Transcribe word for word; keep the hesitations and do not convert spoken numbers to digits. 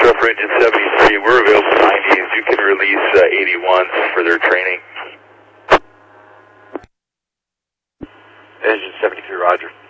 Truck for Engine seventy-three. We're available nineties. You can release uh, eighty-ones for their training. Engine seventy-three, roger.